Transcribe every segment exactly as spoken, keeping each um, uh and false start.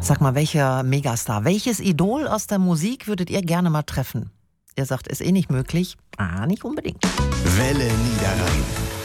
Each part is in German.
Sag mal, welcher Megastar, welches Idol aus der Musik würdet ihr gerne mal treffen? Ihr sagt, ist eh nicht möglich. Ah, nicht unbedingt. Welle Niederrhein.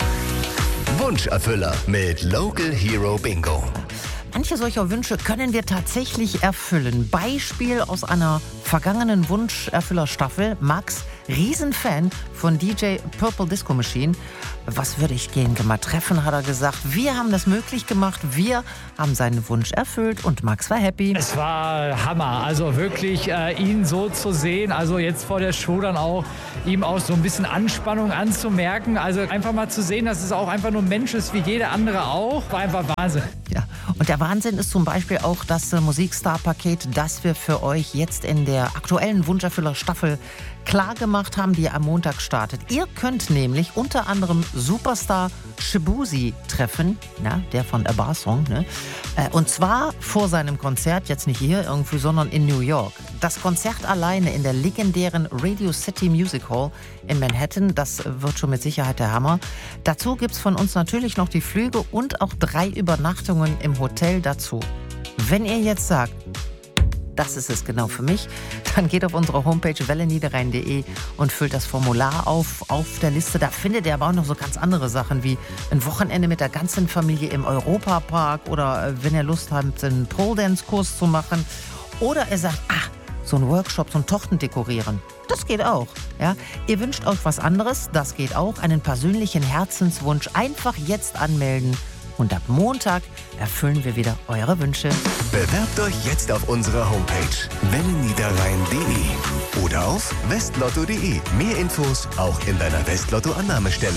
Wunscherfüller mit Local Hero Bingo. Manche solcher Wünsche können wir tatsächlich erfüllen. Beispiel aus einer vergangenen Wunscherfüllerstaffel. Max, Riesenfan von D J Purple Disco Machine. Was würde ich gehen mal treffen, hat er gesagt. Wir haben das möglich gemacht. Wir haben seinen Wunsch erfüllt und Max war happy. Es war Hammer. Also wirklich äh, ihn so zu sehen. Also jetzt vor der Show dann auch ihm auch so ein bisschen Anspannung anzumerken. Also einfach mal zu sehen, dass es auch einfach nur ein Mensch ist wie jeder andere auch. War einfach Wahnsinn. Ja, und der Wahnsinn ist zum Beispiel auch das äh, Musikstar-Paket, das wir für euch jetzt in der aktuellen Wunscherfüller-Staffel klar gemacht haben, die am Montag startet. Ihr könnt nämlich unter anderem Superstar Shaboozey treffen, na, der von A Bar Song, ne? Äh, und zwar vor seinem Konzert, jetzt nicht hier irgendwie, sondern in New York. Das Konzert alleine in der legendären Radio City Music Hall in Manhattan, das wird schon mit Sicherheit der Hammer. Dazu gibt's von uns natürlich noch die Flüge und auch drei Übernachtungen im Hotel dazu. Wenn ihr jetzt sagt, das ist es genau für mich, dann geht auf unsere Homepage welle niederrhein punkt de und füllt das Formular auf. Auf der Liste, da findet ihr aber auch noch so ganz andere Sachen wie ein Wochenende mit der ganzen Familie im Europapark oder äh, wenn ihr Lust habt, einen Pole-Dance-Kurs zu machen. Oder ihr sagt, ah, so ein Workshop, so ein Torten dekorieren. Das geht auch. Ja? Ihr wünscht euch was anderes, das geht auch. Einen persönlichen Herzenswunsch einfach jetzt anmelden. Und ab Montag erfüllen wir wieder eure Wünsche. Bewerbt euch jetzt auf unserer Homepage welle niederrhein punkt de oder auf westlotto punkt de. Mehr Infos auch in deiner Westlotto-Annahmestelle.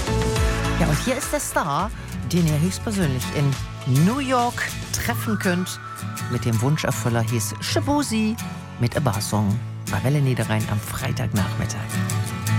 Ja, und hier ist der Star, den ihr höchstpersönlich in New York treffen könnt. Mit dem Wunscherfüller hieß Shaboozey mit A Bar Song bei Welle Niederrhein am Freitagnachmittag.